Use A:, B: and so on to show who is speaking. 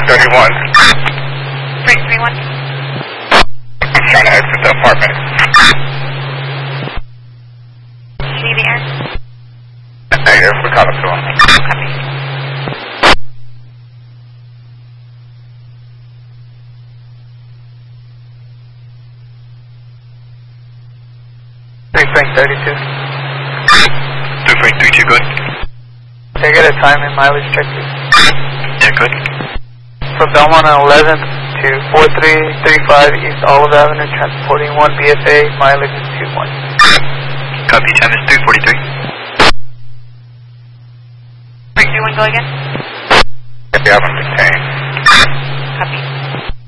A: 331.
B: 331.
A: I'm trying to exit the apartment.
B: See the air?
A: Negative, we're calling to him.
B: Copy.
C: Frank 32.
A: 232, good.
C: Can I get a time and mileage check, please?
A: Yeah, good.
C: From Belmont on 11th to 4335 East Olive Avenue, transporting 1 BFA, mileage is 21.
A: Copy, time is 343.
B: 331, go again.